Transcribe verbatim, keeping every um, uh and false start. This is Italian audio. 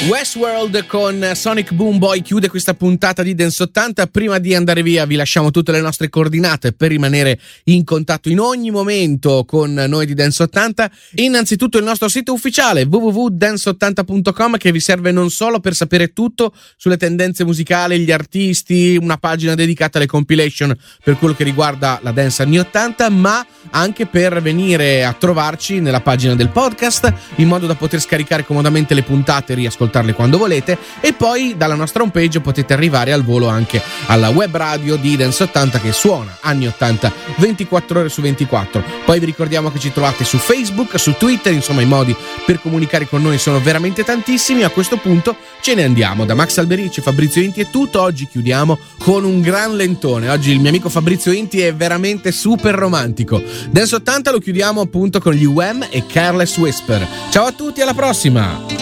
Westworld con Sonic Boom Boy chiude questa puntata di Dance ottanta. Prima di andare via vi lasciamo tutte le nostre coordinate per rimanere in contatto in ogni momento con noi di Dance ottanta. Innanzitutto il nostro sito ufficiale w w w punto dance ottanta punto com, che vi serve non solo per sapere tutto sulle tendenze musicali, gli artisti, una pagina dedicata alle compilation per quello che riguarda la dance anni ottanta, ma anche per venire a trovarci nella pagina del podcast, in modo da poter scaricare comodamente le puntate e riascoltarle quando volete, e poi dalla nostra homepage potete arrivare al volo anche alla web radio di Dance ottanta, che suona anni ottanta ventiquattro ore su ventiquattro. Poi vi ricordiamo che ci trovate su Facebook, su Twitter, insomma i modi per comunicare con noi sono veramente tantissimi. A questo punto ce ne andiamo. Da Max Alberici e Fabrizio Inti è tutto. Oggi chiudiamo con un gran lentone. Oggi il mio amico Fabrizio Inti è veramente super romantico. Dance ottanta lo chiudiamo appunto con gli U M e Careless Whisper. Ciao a tutti, alla prossima!